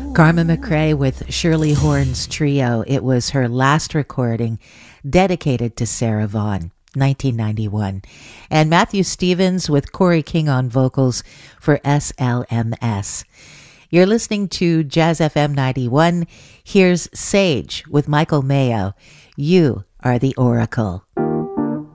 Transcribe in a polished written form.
Karma McRae with Shirley Horn's Trio. It was her last recording dedicated to Sarah Vaughan, 1991. And Matthew Stevens with Corey King on vocals for SLMS. You're listening to Jazz FM 91. Here's Sage with Michael Mayo. You are the Oracle.